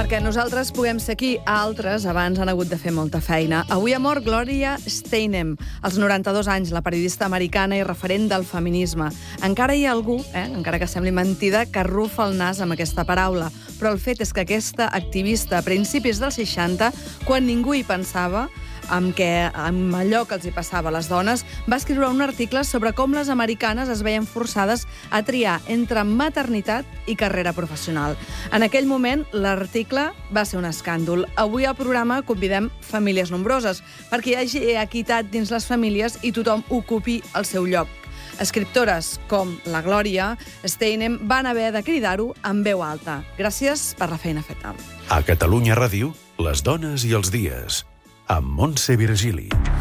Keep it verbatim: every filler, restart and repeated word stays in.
perquè nosaltres puguem ser aquí, altres abans han hagut de fer molta feina. Avui ha mort Gloria Steinem, als noranta-dos anys, la periodista americana i referent del feminisme. Encara hi ha algú, eh, encara que sembli mentida, que arrufa el nas amb aquesta paraula. Però el fet és que aquesta activista, a principis dels seixanta, quan ningú hi pensava, amb, què, amb allò que els hi passava a les dones, va escriure un article sobre com les americanes es veien forçades a triar entre maternitat i carrera professional. En aquell moment, l'article va ser un escàndol. Avui al programa convidem famílies nombroses, perquè hi hagi equitat dins les famílies i tothom ocupi el seu lloc. Escriptores com la Gloria Steinem van haver de cridar-ho amb veu alta. Gràcies per la feina feta. A Catalunya Ràdio, les dones i els dies, amb Montse Virgili.